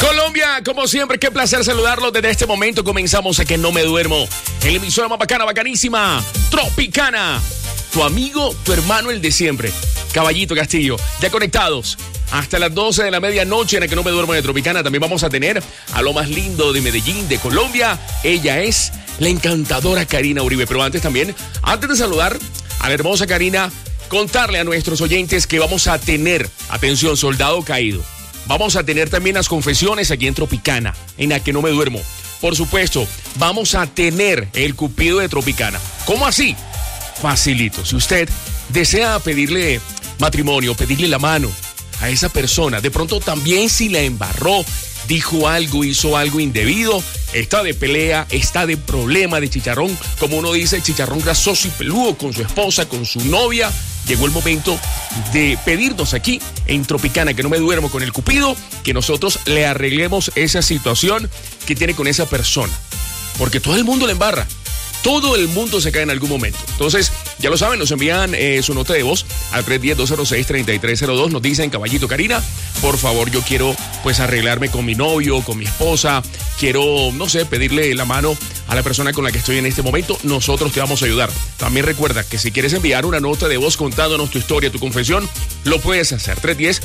Colombia, como siempre, qué placer saludarlos. Desde este momento comenzamos a Que No Me Duermo. En la emisora más bacana, bacanísima, Tropicana. Tu amigo, tu hermano, el de siempre. Caballito Castillo, ya conectados. Hasta las 12 de la medianoche en el Que No Me Duermo de Tropicana. También vamos a tener a lo más lindo de Medellín, de Colombia. Ella es la encantadora Karina Uribe. Pero antes de saludar a la hermosa Karina, contarle a nuestros oyentes que vamos a tener, atención, soldado caído. Vamos a tener también las confesiones aquí en Tropicana, en la Que No Me Duermo. Por supuesto, vamos a tener el cupido de Tropicana. ¿Cómo así? Facilito. Si usted desea pedirle matrimonio, pedirle la mano a esa persona, de pronto también si la embarró, dijo algo, hizo algo indebido, está de pelea, está de problema, de chicharrón, como uno dice, chicharrón grasoso y peludo con su esposa, con su novia. Llegó el momento de pedirnos aquí en Tropicana, Que No Me Duermo con el cupido, que nosotros le arreglemos esa situación que tiene con esa persona. Porque todo el mundo le embarra. Todo el mundo se cae en algún momento. Entonces, ya lo saben, nos envían su nota de voz al 310-206-3302. Nos dicen, caballito Karina, por favor, yo quiero pues arreglarme con mi novio, con mi esposa. Quiero, no sé, pedirle la mano a la persona con la que estoy en este momento. Nosotros te vamos a ayudar. También recuerda que si quieres enviar una nota de voz contándonos tu historia, tu confesión, lo puedes hacer.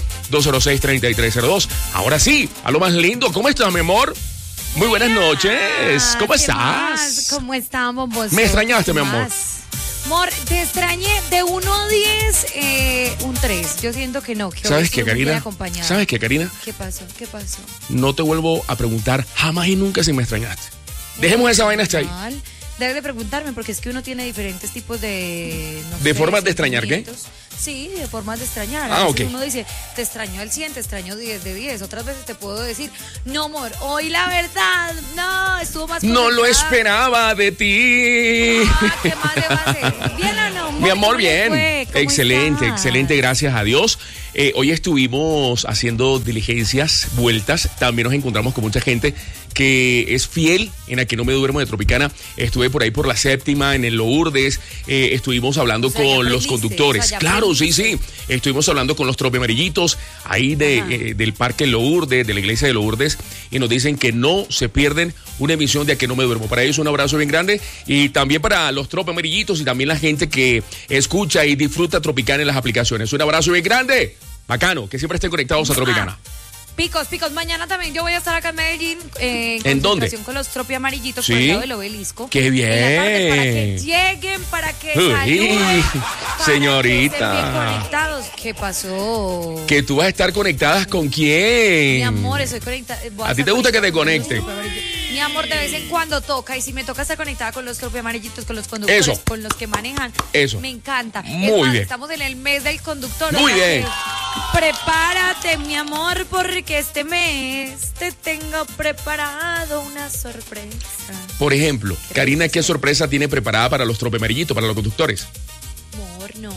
310-206-3302. Ahora sí, a lo más lindo. ¿Cómo estás, mi amor? Muy buenas noches. ¿Cómo estás? Más? ¿Cómo estamos vos? ¿Me extrañaste, mi amor? Amor, te extrañé de 1 a 10, un 3. Yo siento que no. Que ¿Sabes qué, Karina? ¿Sabes qué, Karina? ¿Qué pasó? ¿Qué pasó? No te vuelvo a preguntar jamás y nunca si me extrañaste. Dejemos esa vaina hasta ahí. Debes de preguntarme porque es que uno tiene diferentes tipos de... No ¿De sé, formas de extrañar qué? Sí, de formas de extrañar. Ok. Uno dice, te extraño el 100, te extraño 10 de 10. Otras veces te puedo decir, no, amor, hoy la verdad, no, estuvo más... No lo esperaba de ti. ¿Qué más le va a hacer? ¿Bien o no? Mi amor, bien. Excelente, estás? excelente, gracias a Dios. Hoy estuvimos haciendo diligencias, vueltas. También nos encontramos con mucha gente que es fiel en la Que No Me Duermo de Tropicana. Estuve por ahí por la Séptima, en el Lourdes. Estuvimos hablando con los conductores. Claro, sí. Estuvimos hablando con los tropeamarillitos ahí del Parque Lourdes, de la iglesia de Lourdes. Y nos dicen que no se pierden una emisión de A Que No Me Duermo. Para ellos un abrazo bien grande. Y también para los tropeamarillitos y también la gente que escucha y disfruta Tropicana en las aplicaciones. Un abrazo bien grande. Bacano, que siempre estén conectados a Tropicana. Picos, mañana también yo voy a estar acá en Medellín ¿En dónde? Con los tropiamarillitos ¿Sí? por el lado del Obelisco. ¡Qué bien! En la tarde, para que lleguen, para que saluden, señorita. para que estén bien conectados. ¿Qué pasó? ¿Que tú vas a estar conectadas con quién? Mi amor, estoy conectada. ¿A ti te gusta que te conecte? Mi amor, de vez en cuando toca, y si me toca estar conectada con los tropiamarillitos, con los conductores, Eso. con los que manejan, eso. Me encanta. Muy bien. Estamos en el mes del conductor. Muy bien. Prepárate, mi amor, porque este mes te tengo preparado una sorpresa. Por ejemplo, Karina, ¿qué sorpresa tiene preparada para los tropeamarillitos, para los conductores? Amor, no,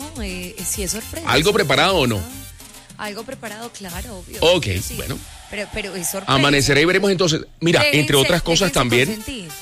sí es sorpresa. ¿Algo preparado o no? Algo preparado, claro, obvio. Ok, sí. bueno. Pero es sorpresa. Amanecerá y veremos entonces. Mira, Déjense, entre otras cosas también,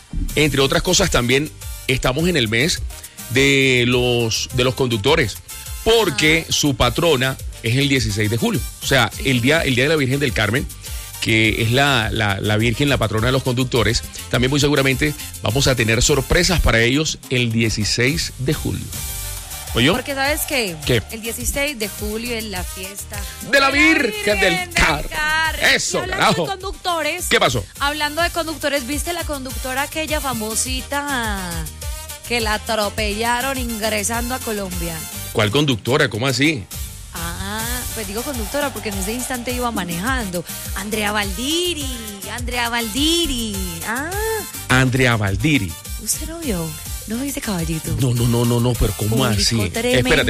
estamos en el mes de los conductores, porque su patrona es el 16 de julio. O sea, el día de la Virgen del Carmen, que es la Virgen, la patrona de los conductores. También muy seguramente vamos a tener sorpresas para ellos el 16 de julio. ¿Oyó? Porque ¿sabes qué? ¿Qué? El 16 de julio es la fiesta de la Virgen del Carmen. Eso, carajo. De conductores. ¿Qué pasó? Hablando de conductores, ¿viste la conductora aquella famosita que la atropellaron ingresando a Colombia? ¿Cuál conductora? ¿Cómo así? Pues digo conductora porque en ese instante iba manejando. Andrea Valdiri. Andrea Valdiri. ¿Usted no vio? ¿No viste, caballito? No, pero ¿cómo así? Espérate.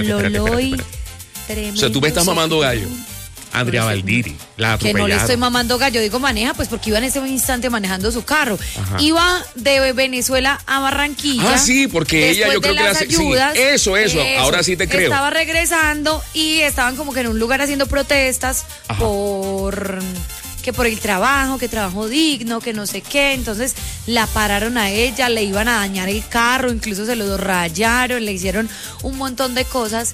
O sea, tú me estás mamando gallo. Andrea Valdiri, la atropellaron. Que no le estoy mamando gallo, digo maneja, pues porque iba en ese instante manejando su carro. Ajá. Iba de Venezuela a Barranquilla. Ah, sí, porque ella yo creo que la... Ayudas, sí, eso, ahora sí te creo. Estaba regresando y estaban como que en un lugar haciendo protestas. Ajá. por el trabajo, que trabajo digno, que no sé qué. Entonces la pararon a ella, le iban a dañar el carro, incluso se lo rayaron, le hicieron un montón de cosas.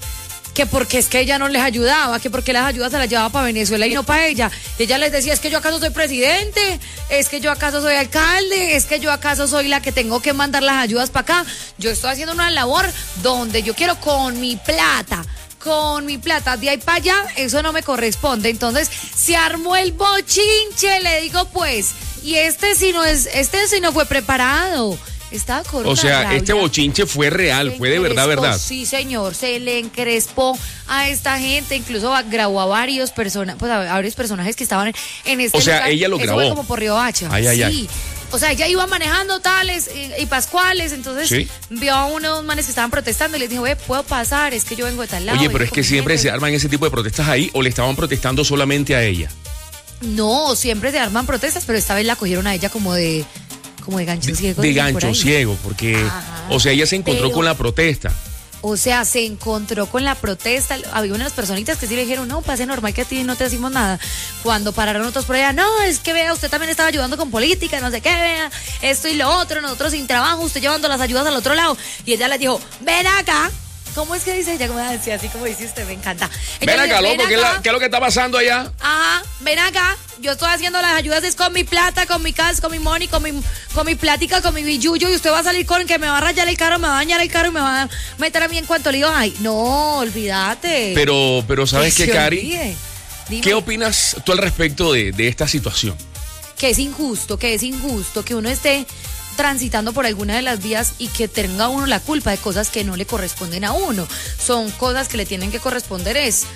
que porque es que ella no les ayudaba, que porque las ayudas se las llevaba para Venezuela y no para ella. Y ella les decía, es que yo acaso soy presidente, es que yo acaso soy alcalde, es que yo acaso soy la que tengo que mandar las ayudas para acá. Yo estoy haciendo una labor donde yo quiero con mi plata, de ahí para allá, eso no me corresponde. Entonces se armó el bochinche, le digo pues, y este sí no fue preparado. Estaba con O una sea, rabia. este bochinche fue real, fue de verdad. Sí, señor, se le encrespó a esta gente, incluso grabó a varios personajes que estaban en este O sea, lugar. ella lo Eso grabó. fue como por Río Hacha. Ay. Sí. O sea, ella iba manejando tales y pascuales, entonces Sí. vio a unos manes que estaban protestando y les dijo, ¿puedo pasar? Es que yo vengo de tal lado. Oye, pero vengo es con que mi siempre gente". se arman ese tipo de protestas ahí o le estaban protestando solamente a ella. No, siempre se arman protestas, pero esta vez la cogieron a ella como de gancho ciego. De dicen por gancho ahí. ciego, porque, Ajá. o sea, ella se encontró Pero- con la protesta. O sea, se encontró con la protesta. Había unas personitas que sí le dijeron, no, pase normal que a ti no te decimos nada. Cuando pararon otros por allá, no, es que vea, usted también estaba ayudando con política, no sé qué, vea, esto y lo otro, nosotros sin trabajo, usted llevando las ayudas al otro lado. Y ella les dijo, ven acá. ¿Cómo es que dice ella? ¿Cómo decía? Así como dice usted, me encanta. Ella Ven le acá, dice, loco, ¿qué es lo que está pasando allá? Ajá, ven acá. Yo estoy haciendo las ayudas es con mi plata, con mi cash, con mi money, con mi plática, con mi billuyo. Y usted va a salir con que me va a rayar el carro, me va a dañar el carro y me va a meter a mí en cuanto lío. Ay, no, olvídate. Pero ¿sabes Que qué, se Cari? olvide. Dime. ¿Qué opinas tú al respecto de esta situación? Que es injusto que uno esté transitando por alguna de las vías y que tenga uno la culpa de cosas que no le corresponden a uno. Son cosas que le tienen que corresponder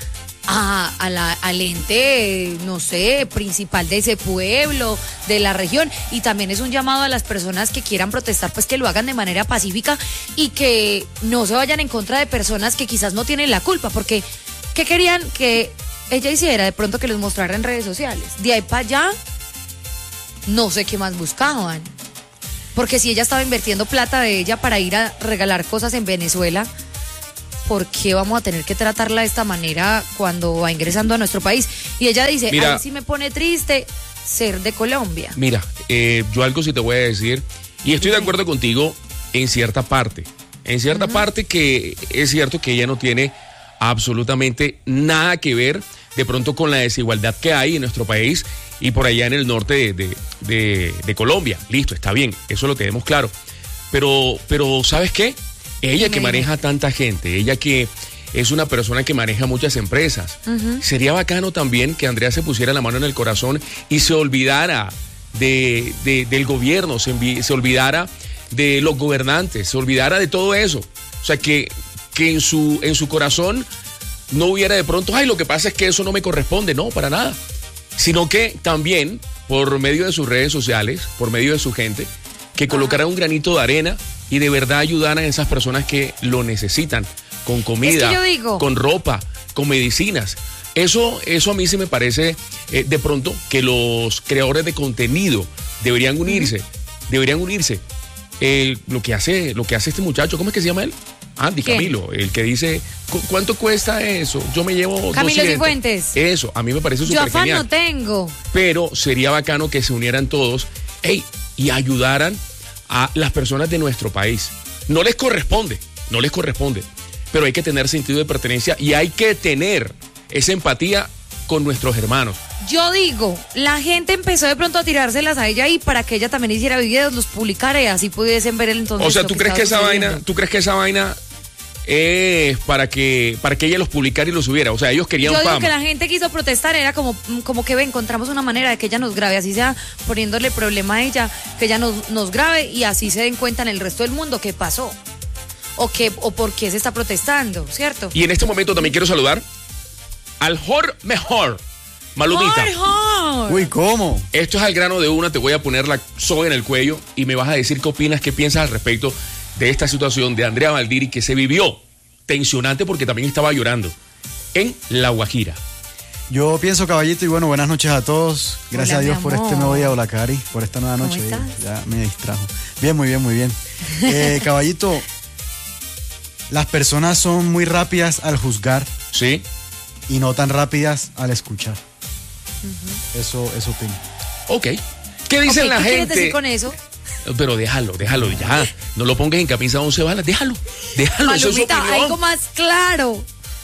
al ente, no sé, principal de ese pueblo, de la región, y también es un llamado a las personas que quieran protestar, pues que lo hagan de manera pacífica y que no se vayan en contra de personas que quizás no tienen la culpa, porque ¿qué querían que ella hiciera? De pronto que los mostrara en redes sociales. De ahí para allá, no sé qué más buscaban. Porque si ella estaba invirtiendo plata de ella para ir a regalar cosas en Venezuela, ¿por qué vamos a tener que tratarla de esta manera cuando va ingresando a nuestro país? Y ella dice, Mira, a mí sí me pone triste ser de Colombia. Mira, yo algo sí te voy a decir, y estoy de acuerdo contigo en cierta parte. En cierta parte que es cierto que ella no tiene absolutamente nada que ver de pronto con la desigualdad que hay en nuestro país y por allá en el norte de Colombia. Listo, está bien, eso lo tenemos claro. Pero ¿sabes qué? Ella que maneja tanta gente, ella que es una persona que maneja muchas empresas. Sería bacano también que Andrea se pusiera la mano en el corazón y se olvidara del gobierno, se olvidara de los gobernantes, se olvidara de todo eso. O sea, que en su corazón no hubiera de pronto, ay, lo que pasa es que eso no me corresponde, no, para nada. Sino que también, por medio de sus redes sociales, por medio de su gente, que colocaran un granito de arena y de verdad ayudaran a esas personas que lo necesitan, con comida, yo digo, con ropa, con medicinas. Eso a mí sí me parece de pronto que los creadores de contenido deberían unirse, Lo que hace este muchacho, ¿cómo es que se llama él? Andy, ¿Quién? Camilo, el que dice, ¿cuánto cuesta eso? Yo me llevo Camilo 200. Cifuentes. Eso, a mí me parece Yo súper afán genial. no tengo. Pero sería bacano que se unieran todos y ayudaran a las personas de nuestro país. No les corresponde, pero hay que tener sentido de pertenencia y hay que tener esa empatía con nuestros hermanos. Yo digo, la gente empezó de pronto a tirárselas a ella y para que ella también hiciera videos, los publicara y así pudiesen ver el entonces. O sea, lo ¿tú crees que estaba sucediendo. esa vaina es para que ella los publicara y los subiera? O sea, ellos querían Yo digo fama. que la gente quiso protestar, era como que encontramos una manera de que ella nos grabe, así sea poniéndole problema a ella, que ella nos grabe y así se den cuenta en el resto del mundo qué pasó o por qué se está protestando, ¿cierto? Y en este momento también quiero saludar al mejor, Malumita. Jorge. Uy, ¿cómo? Esto es al grano de una, te voy a poner la soga en el cuello y me vas a decir qué opinas, qué piensas al respecto de esta situación de Andrea Valdiri que se vivió tensionante porque también estaba llorando en La Guajira. Yo pienso, caballito, y bueno, buenas noches a todos. Gracias Hola, a Dios mi por amor. este nuevo día. Hola, Cari, por esta nueva ¿Cómo noche. estás? Ya me distrajo. Bien, muy bien, muy bien. Caballito, las personas son muy rápidas al juzgar ¿Sí? y no tan rápidas al escuchar. Eso opino. Ok. ¿Qué dicen Ok, la ¿qué quieres gente? decir con eso? Pero déjalo ya. No lo pongas en camisa de 11 balas. Déjalo. Eso es su Malumita, opinión. algo más claro.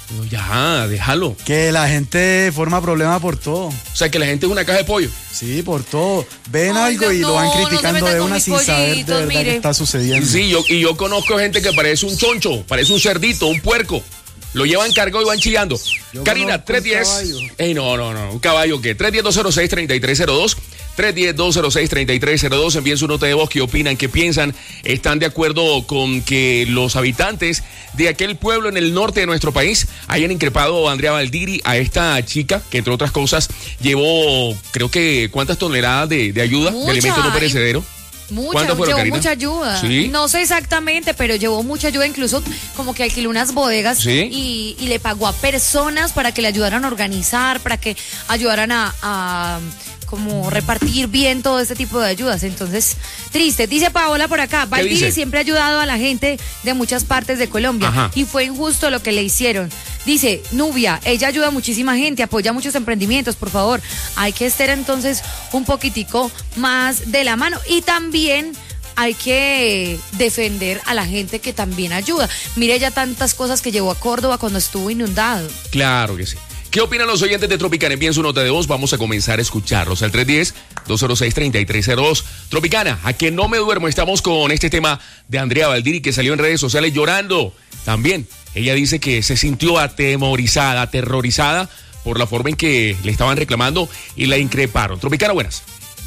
No, ya, déjalo. Que la gente forma problema por todo. O sea, que la gente es una caja de pollo. Sí, por todo. Ven Ay, algo y no, lo van no se criticando metan de con una mis sin saber de pollitos, verdad mire. qué está sucediendo. Sí, yo conozco gente que parece un choncho, parece un cerdito, un puerco. Lo llevan cargado y van chillando. Yo Karina, conozco un 310. caballo. Ey, no, ¿un caballo qué? 310-206-3302. 310-206-3302. Envíen su nota de voz. ¿Qué opinan? ¿Qué piensan? ¿Están de acuerdo con que los habitantes de aquel pueblo en el norte de nuestro país hayan increpado a Andrea Valdiri, a esta chica que, entre otras cosas, llevó, creo que, ¿cuántas toneladas de ayuda, de alimentos no perecederos? Mucha, fueron, llevó Karina? mucha ayuda. ¿Sí? No sé exactamente, pero llevó mucha ayuda, incluso como que alquiló unas bodegas ¿Sí? y le pagó a personas para que le ayudaran a organizar, para que ayudaran a como repartir bien todo este tipo de ayudas. Entonces, triste. Dice Paola por acá, Valdiri dice? siempre ha ayudado a la gente de muchas partes de Colombia. Ajá. Y fue injusto lo que le hicieron. Dice, Nubia, ella ayuda a muchísima gente, apoya muchos emprendimientos, por favor. Hay que estar entonces un poquitico más de la mano. Y también hay que defender a la gente que también ayuda. Mire ya tantas cosas que llevó a Córdoba cuando estuvo inundado. Claro que sí. ¿Qué opinan los oyentes de Tropicana? Envíen su nota de voz, vamos a comenzar a escucharlos al 310-206-3302. Tropicana, a que no me duermo, estamos con este tema de Andrea Valdiri, que salió en redes sociales llorando. También, ella dice que se sintió atemorizada, aterrorizada por la forma en que le estaban reclamando y la increparon. Tropicana, buenas.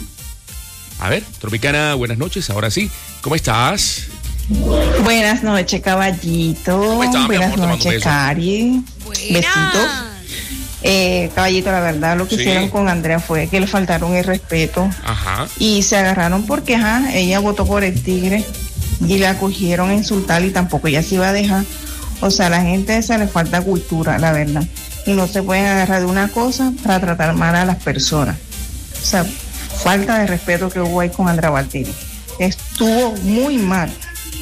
A ver, Tropicana, buenas noches, ahora sí. ¿Cómo estás? Buenas noches, caballito. ¿Cómo estás, mi Buenas amor? Te mando un noches, beso. Cari. Besitos. Caballito, la verdad, lo que Sí. hicieron con Andrea fue que le faltaron el respeto Ajá. y se agarraron porque, ella votó por el Tigre y la cogieron a insultar y tampoco ella se iba a dejar. O sea, a la gente esa le falta cultura, la verdad. Y no se pueden agarrar de una cosa para tratar mal a las personas. O sea, falta de respeto que hubo ahí con Andrea Valdiri. Estuvo muy mal.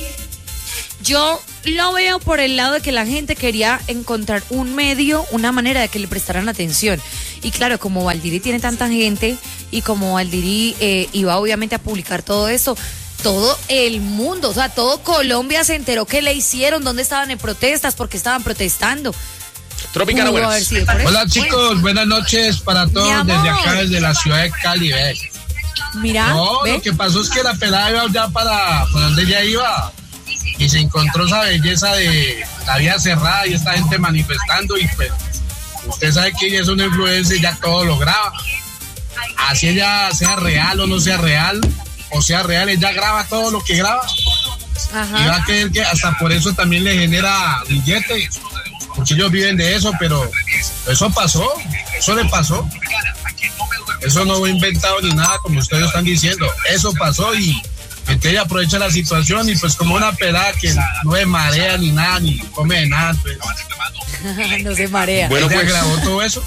Yo lo veo por el lado de que la gente quería encontrar un medio, una manera de que le prestaran atención. Y claro, como Valdiri tiene tanta gente y como Valdiri iba obviamente a publicar todo eso, todo el mundo, o sea, todo Colombia se enteró que le hicieron, dónde estaban en protestas, por qué estaban protestando. Tropicana, Pudo haber buenas. sido por eso. Hola chicos, buenas noches para Mi todos amor. desde acá, desde la ciudad de Cali. ¿Ve? Mira, No, ¿ve? lo que pasó es que la pelada iba ya para donde ella iba y se encontró esa belleza de la vía cerrada y esta gente manifestando y pues usted sabe que ella es una influencer, ya todo lo graba. Así ella sea real o no sea real, o sea real, ella graba todo lo que graba. Y va Ajá. a creer que hasta por eso también le genera billetes, porque ellos viven de eso, pero eso pasó, eso le pasó. Eso no fue inventado ni nada como ustedes están diciendo, eso pasó y entonces ella aprovecha la situación y pues como una pelada que no es marea ni nada, ni come de nada, pues No se marea. Bueno, ella pues. grabó todo eso,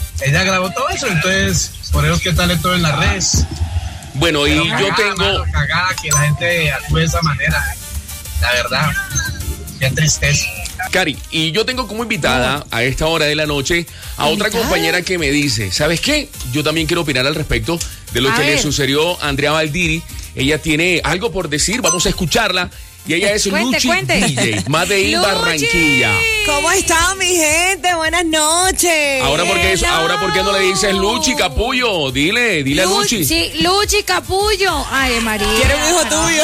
entonces por eso que sale todo en las redes. Bueno, y Pero yo cagada, tengo... mano, cagada que la gente actúe de esa manera, la verdad, qué tristeza. Cari, y yo tengo como invitada a esta hora de la noche a otra ¿Invitada? compañera que me dice, ¿sabes qué? Yo también quiero opinar al respecto de lo A que le ver. sucedió a Andrea Valdiri. Ella tiene algo por decir, vamos a escucharla. Y ella es Cuente, Luchi cuente. DJ, Madrid Luchi. Barranquilla. ¿Cómo están, mi gente? Buenas noches. Ahora ¿por qué no le dices Luchi Capullo? Dile a Luchi. Sí, Luchi Capullo. Ay, María. Quiero un hijo tuyo.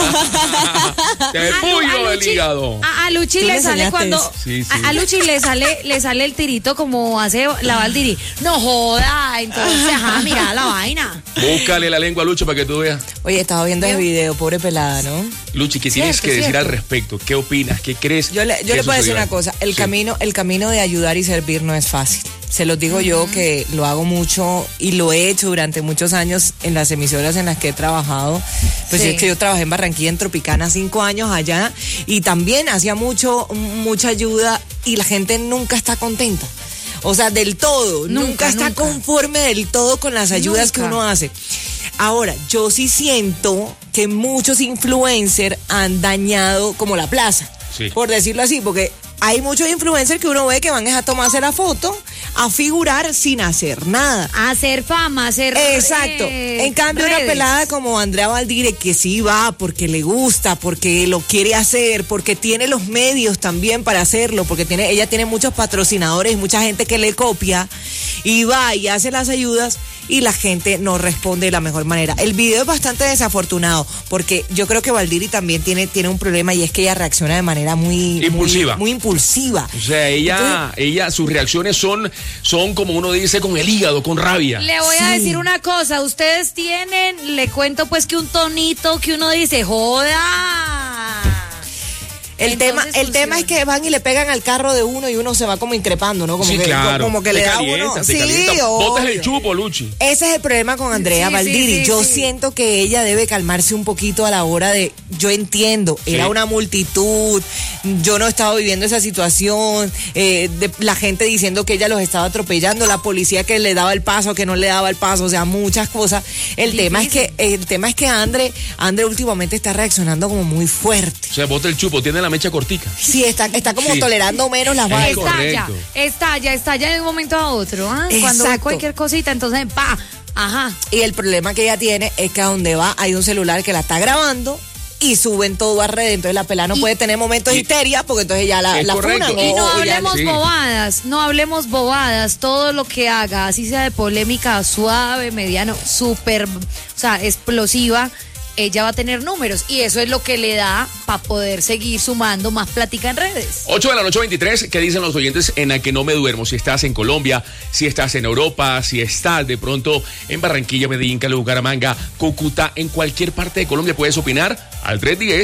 Te pullo el hígado. A Luchi Tú le le sale enseñaste cuando eso. Sí, sí. A Luchi le sale el tirito como hace la Valdiri. No joda, entonces, mira la vaina. Búscale la lengua a Luchi para que tú veas. Oye, estaba viendo el video, pobre pelada, ¿no? Luchi, ¿qué tienes Cierto, que decir cierto. al respecto? ¿Qué opinas? ¿Qué crees? Yo le que puedo decir sucedió? una cosa, el Sí. camino de ayudar y servir no es fácil. Se los digo yo que lo hago mucho y lo he hecho durante muchos años en las emisoras en las que he trabajado. Pues Sí. es que yo trabajé en Barranquilla, en Tropicana, 5 años allá y también hacía mucha ayuda y la gente nunca está contenta. O sea, del todo, nunca está nunca. conforme del todo con las ayudas que Nunca. uno hace. Ahora, yo sí siento que muchos influencers han dañado como la plaza, Sí. por decirlo así, porque hay muchos influencers que uno ve que van a tomarse la foto, a figurar sin hacer nada. A hacer fama, hacer Exacto. En cambio, redes. una pelada como Andrea Valdire, que sí va porque le gusta, porque lo quiere hacer, porque tiene los medios también para hacerlo, porque ella tiene muchos patrocinadores y mucha gente que le copia, y va y hace las ayudas y la gente no responde de la mejor manera. El video es bastante desafortunado, porque yo creo que Valdiri también tiene un problema, y es que ella reacciona de manera muy impulsiva. Muy impulsiva. O sea, ella, sus reacciones son como uno dice, con el hígado, con rabia. Le voy a decir una cosa, ustedes tienen, le cuento pues que un tonito que uno dice, joda. El tema es que van y le pegan al carro de uno y uno se va como increpando, ¿no? Como sí, que, claro. como que te le da calienta, uno. te calienta. Botas el chupo, Luchi. Ese es el problema con Andrea Valdiri. Yo siento que ella debe calmarse un poquito a la hora de. Yo entiendo, era una multitud, yo no estaba viviendo esa situación, de la gente diciendo que ella los estaba atropellando, la policía que le daba el paso, que no le daba el paso, o sea, muchas cosas. El tema es que Andre últimamente está reaccionando como muy fuerte. O sea, bota el chupo, tiene la mecha cortica. Sí, está como tolerando menos las vainas. Estalla de un momento a otro. Cuando ve cualquier cosita, entonces ¡pa! Ajá. Y el problema que ella tiene es que a donde va hay un celular que la está grabando y suben todo a redes, entonces la pelada no puede tener momentos de histeria, porque entonces ya la funan. Y no hablemos bobadas, no hablemos bobadas, todo lo que haga, así sea de polémica suave, mediano, súper, o sea, explosiva, ella va a tener números, y eso es lo que le da para poder seguir sumando más plática en redes. 8:23, ¿qué dicen los oyentes en la que no me duermo? Si estás en Colombia, si estás en Europa, si estás de pronto en Barranquilla, Medellín, Cali, Bucaramanga, Cúcuta, en cualquier parte de Colombia puedes opinar al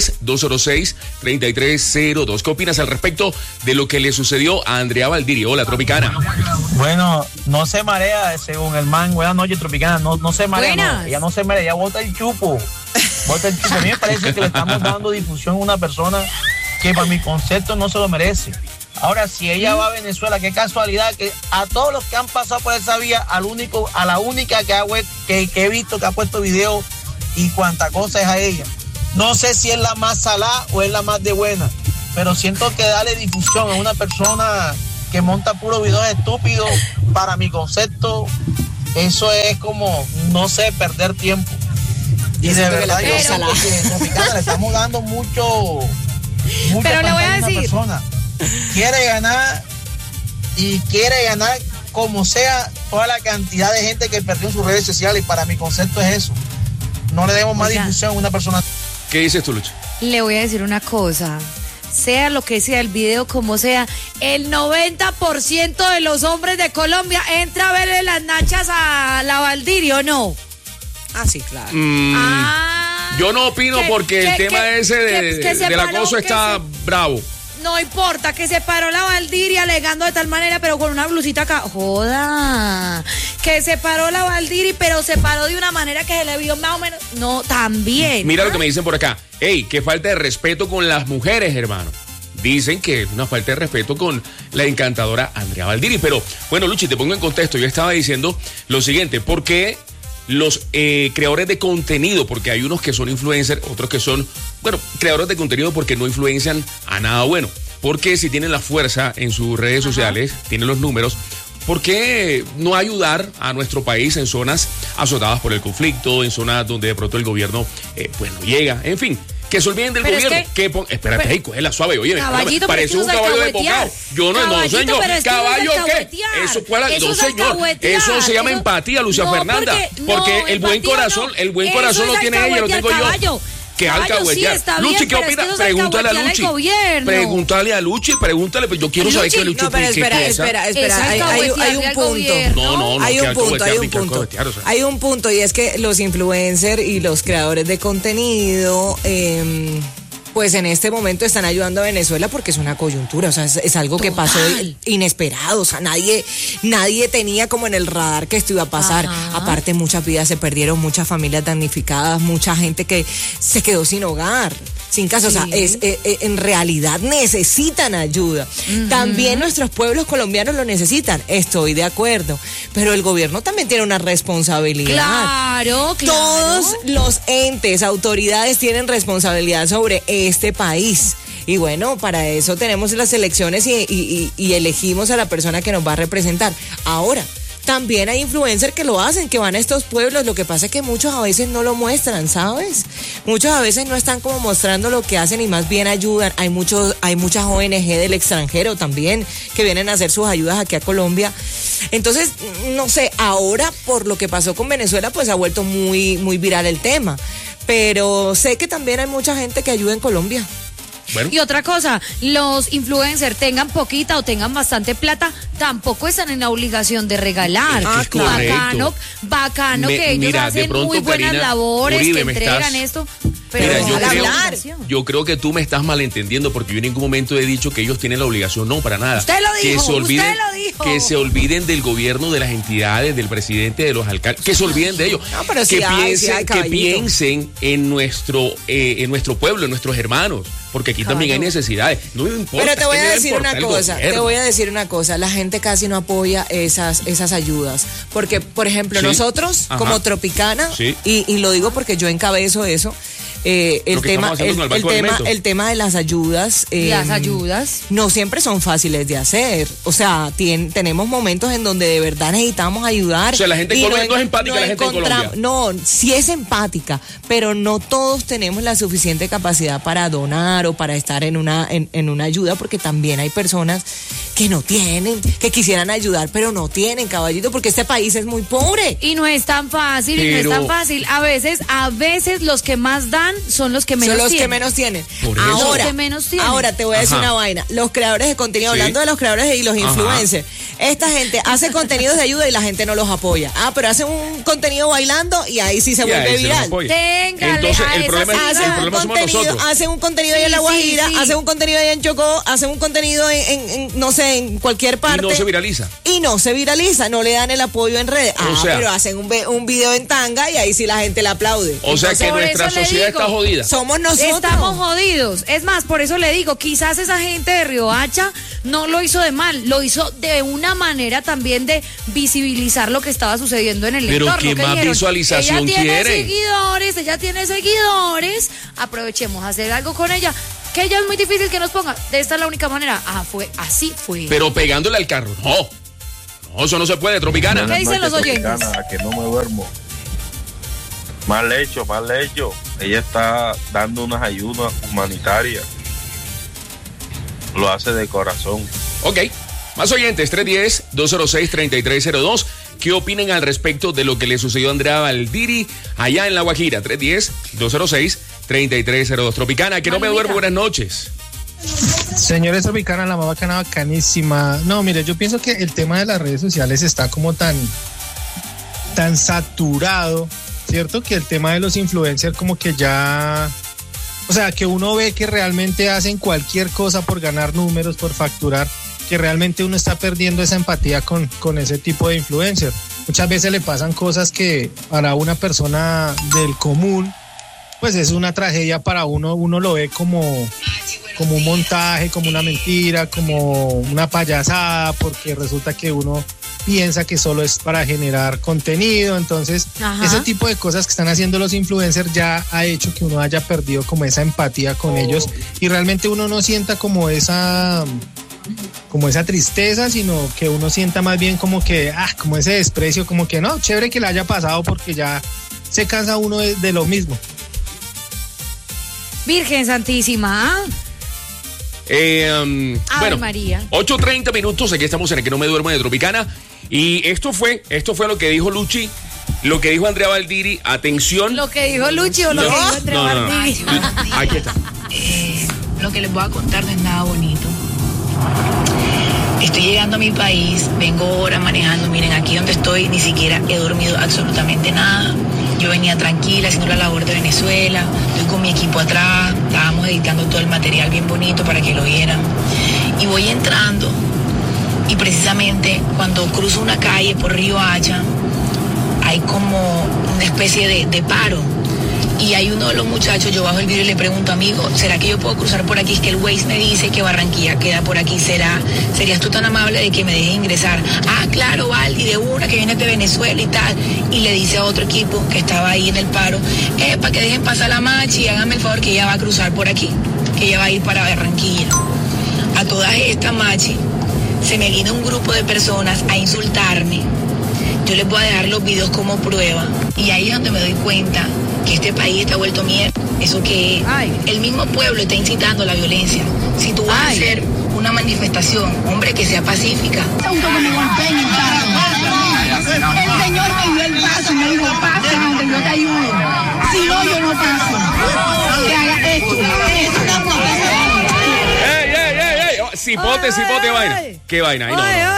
310-206-3302. ¿Qué opinas al respecto de lo que le sucedió a Andrea Valdiri? Hola, Tropicana. Bueno, no se marea, según el man. Buenas noches, Tropicana. No se marea. No. Ella no se marea, ella bota el chupo. A mí me parece que le estamos dando difusión a una persona que para mi concepto no se lo merece. Ahora, si ella va a Venezuela, qué casualidad que a todos los que han pasado por esa vía, a la única que he visto que ha puesto video y cuánta cosa es a ella. No sé si es la más salada o es la más de buena, pero siento que darle difusión a una persona que monta puros videos estúpidos, para mi concepto, eso es como, no sé, perder tiempo. Y de verdad yo siento que Tropicana le estamos dando mucho pero le voy a decir, persona quiere ganar como sea toda la cantidad de gente que perdió en sus redes sociales, y para mi concepto es eso. No le demos más difusión a una persona. ¿Qué dices tú, Lucha? Le voy a decir una cosa, sea lo que sea el video, como sea, el 90% de los hombres de Colombia entra a verle las nachas a la Valdiri, ¿o no? Ah, sí, claro. Yo no opino porque el tema ese del acoso está bravo. No importa, que se paró la Valdiri alegando de tal manera, pero con una blusita acá. Joda. Que se paró la Valdiri, pero se paró de una manera que se le vio más o menos. No, también. Mira lo que me dicen por acá. Ey, qué falta de respeto con las mujeres, hermano. Dicen que es una falta de respeto con la encantadora Andrea Valdiri. Pero, bueno, Luchi, te pongo en contexto. Yo estaba diciendo lo siguiente. ¿Por qué los creadores de contenido? Porque hay unos que son influencers, otros que son, creadores de contenido porque no influencian a nada bueno. Porque si tienen la fuerza en sus redes sociales, tienen los números, ¿por qué no ayudar a nuestro país en zonas azotadas por el conflicto, en zonas donde de pronto el gobierno no llega? En fin, que se olviden del gobierno. Espérate, cógela suave, oye, parece un caballo de bocado. Yo no, señor. ¿Caballo qué? Eso, no, señor. Eso se llama empatía, Lucia Fernanda. Porque el buen corazón lo tiene ella, lo tengo yo. Que alcahuetear. Luchi, ¿qué opinas? Pregúntale a Luchi. Pregúntale a Luchi, pues yo quiero saber qué Luchi piensa. Espera. Hay un punto. Hay un punto, y es que los influencers y los creadores de contenido, pues en este momento están ayudando a Venezuela porque es una coyuntura, o sea, es algo que pasó inesperado, o sea, nadie tenía como en el radar que esto iba a pasar. Aparte, muchas vidas se perdieron, muchas familias damnificadas, mucha gente que se quedó sin hogar, sin casa, o sea, en realidad necesitan ayuda. También nuestros pueblos colombianos lo necesitan, estoy de acuerdo, pero el gobierno también tiene una responsabilidad. Claro. Todos los entes, autoridades tienen responsabilidad sobre este país. Y bueno, para eso tenemos las elecciones y elegimos a la persona que nos va a representar. Ahora, también hay influencers que lo hacen, que van a estos pueblos. Lo que pasa es que muchos a veces no lo muestran, ¿sabes? Muchos a veces no están como mostrando lo que hacen y más bien ayudan. Hay muchas ONG del extranjero también que vienen a hacer sus ayudas aquí a Colombia. Entonces, no sé, ahora por lo que pasó con Venezuela, pues ha vuelto muy, muy viral el tema. Pero sé que también hay mucha gente que ayuda en Colombia. Bueno. Y otra cosa, los influencers tengan poquita o tengan bastante plata, tampoco están en la obligación de regalar. Bacano que ellos hacen muy buenas labores, que entregan esto. Pero yo creo que tú me estás malentendiendo, porque yo en ningún momento he dicho que ellos tienen la obligación, no, para nada. Usted lo dijo, que se olviden del gobierno, de las entidades, del presidente, de los alcaldes, que se olviden de ellos. No, pero que piensen en nuestro pueblo, en nuestros hermanos, porque aquí también hay necesidades. No me importa. Pero te voy a decir una cosa, la gente casi no apoya esas ayudas, porque por ejemplo nosotros como Tropicana, y lo digo porque yo encabezo eso, el tema de las ayudas, no siempre son fáciles de hacer. O sea, tenemos momentos en donde de verdad necesitamos ayudar. O sea, la gente en Colombia no es empática, la gente en Colombia. No, sí es empática, pero no todos tenemos la suficiente capacidad para donar o para estar en una ayuda, porque también hay personas que no tienen, que quisieran ayudar, pero no tienen, caballito, porque este país es muy pobre. Y no es tan fácil, A veces los que más dan son los que menos tienen. Ahora te voy a decir una vaina. Los creadores de contenido, hablando de los creadores y los influencers, esta gente hace contenidos de ayuda y la gente no los apoya. Pero hacen un contenido bailando y ahí sí se vuelve viral. Entonces el problema somos nosotros. Hacen un contenido ahí en La Guajira, hacen un contenido ahí en Chocó, hacen un contenido en no sé, en cualquier parte. Y no se viraliza. No le dan el apoyo en redes. Pero hacen un video en tanga y ahí sí la gente le aplaude. O sea que nuestra sociedad está jodida. Somos nosotros. Estamos jodidos. Es más, por eso le digo, quizás esa gente de Riohacha no lo hizo de mal, lo hizo de una manera también de visibilizar lo que estaba sucediendo en el entorno. Pero ¿qué más visualización quiere? Ella tiene seguidores, aprovechemos a hacer algo con ella. Que ella es muy difícil que nos ponga. Esta es la única manera. Así fue. Pero pegándole al carro. No, eso no se puede, Tropicana. ¿Qué dicen los oyentes? Que no me duermo. Mal hecho. Ella está dando unas ayudas humanitarias. Lo hace de corazón. Ok. Más oyentes, 310-206-3302. ¿Qué opinan al respecto de lo que le sucedió a Andrea Valdiri allá en La Guajira? 310-206-3302. Tropicana, que no me duermo, buenas noches. Señores Tropicana, la más bacana, bacanísima. No, mire, yo pienso que el tema de las redes sociales está como tan saturado, ¿cierto? Que el tema de los influencers como que ya... O sea, que uno ve que realmente hacen cualquier cosa por ganar números, por facturar, que realmente uno está perdiendo esa empatía con ese tipo de influencer. Muchas veces le pasan cosas que para una persona del común, pues es una tragedia para uno lo ve como un montaje, como una mentira, como una payasada, porque resulta que uno piensa que solo es para generar contenido. Entonces, ese tipo de cosas que están haciendo los influencers ya ha hecho que uno haya perdido como esa empatía con ellos y realmente uno no sienta como esa tristeza, sino que uno sienta más bien como que, como ese desprecio, como que no, chévere que le haya pasado porque ya se cansa uno de lo mismo. Virgen Santísima. Bueno, María. 8:30 minutos, aquí estamos en el que no me duermo de Tropicana. Y esto fue lo que dijo Luchi, lo que dijo Andrea Valdiri. Atención. ¿Lo que dijo Luchi o lo que dijo Andrea Valdiri? Aquí está. Lo que les voy a contar no es nada bonito. Estoy llegando a mi país, vengo ahora manejando. Miren, aquí donde estoy ni siquiera he dormido absolutamente nada. Yo venía tranquila haciendo la labor de Venezuela, estoy con mi equipo atrás, estábamos editando todo el material bien bonito para que lo vieran. Y voy entrando y precisamente cuando cruzo una calle por Riohacha hay como una especie de paro. Y hay uno de los muchachos, yo bajo el vidrio y le pregunto, amigo, ¿será que yo puedo cruzar por aquí? Es que el Waze me dice que Barranquilla queda por aquí. ¿Serías tú tan amable de que me dejes ingresar? Claro, Valdi, de una que viene de Venezuela y tal. Y le dice a otro equipo que estaba ahí en el paro, para que dejen pasar la marcha y háganme el favor que ella va a cruzar por aquí. que ella va a ir para Barranquilla. A todas estas, Machi, se me viene un grupo de personas a insultarme. Yo les voy a dejar los videos como prueba. Y ahí es donde me doy cuenta que este país está vuelto mierda. Eso que el mismo pueblo está incitando a la violencia. Si tú vas a hacer una manifestación, hombre, que sea pacífica. El Señor me dio el paso, me dijo, pasa donde yo te ayudo. Si no, yo no paso. Que haga esto. Es una protesta. Cipote, vaina. ¿Qué vaina?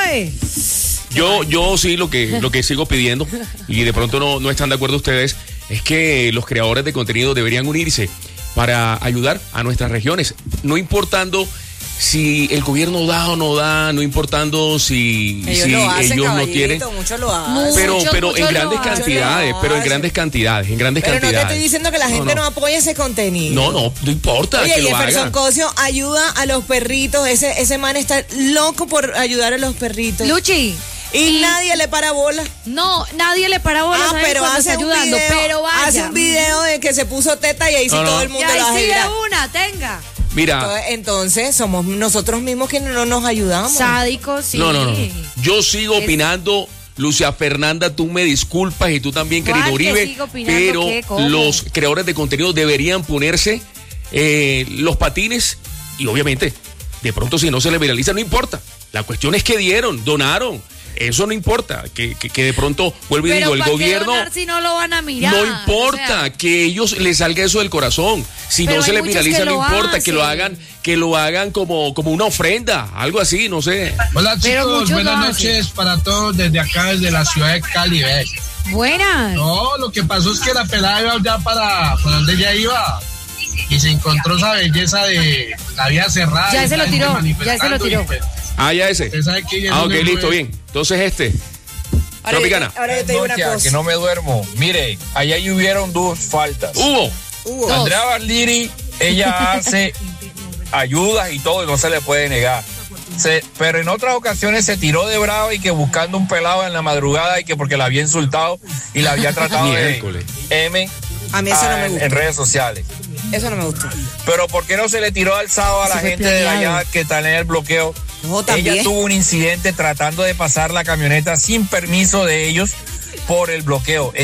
Yo sí lo que sigo pidiendo, y de pronto no están de acuerdo ustedes, es que los creadores de contenido deberían unirse para ayudar a nuestras regiones, no importando si el gobierno da o no da, no importando si ellos no quieren. Muchos lo hacen. Pero en grandes cantidades, Pero no te estoy diciendo que la gente no apoye ese contenido. No importa. Oye, que lo Jefferson haga. Cosio ayuda a los perritos. Ese man está loco por ayudar a los perritos. Luchi. Y nadie le para bola. No, nadie le para bola. Pero hace ayudando, pero vaya. Hace un video de que se puso teta y ahí sí todo el mundo lo hace. Y ahí sí de una, tenga. Mira. Entonces somos nosotros mismos que no nos ayudamos. Sádicos, sí. No. Yo sigo opinando. Lucia Fernanda, tú me disculpas, y tú también, querido Uribe, pero los creadores de contenido deberían ponerse los patines, y obviamente, de pronto si no se les viraliza, no importa. La cuestión es que donaron. Eso no importa, que de pronto, vuelvo y digo, el gobierno... Si no lo van a mirar. No importa, que ellos les salga eso del corazón. Si no se les viraliza, no importa, que lo hagan como una ofrenda, algo así, no sé. Hola chicos, buenas noches para todos desde acá, desde la ciudad de Cali. Buenas. No, lo que pasó es que la pelada iba ya para donde ella iba y se encontró esa belleza de la vía cerrada. Ya se lo tiró. Ya ese. Ok, listo, bien. Entonces Tropicana. Ahora yo te digo una cosa. Que no me duermo. Mire, allá hubieron 2 faltas. Hubo. Andrea Barliri, ella hace ayudas y todo, y no se le puede negar. Pero en otras ocasiones se tiró de bravo y que buscando un pelado en la madrugada y que porque la había insultado y la había tratado de a mí eso no me gusta. En redes sociales. Eso no me gustó. Pero ¿por qué no se le tiró alzado a la gente de allá que está en el bloqueo? No, ella tuvo un incidente tratando de pasar la camioneta sin permiso de ellos por el bloqueo.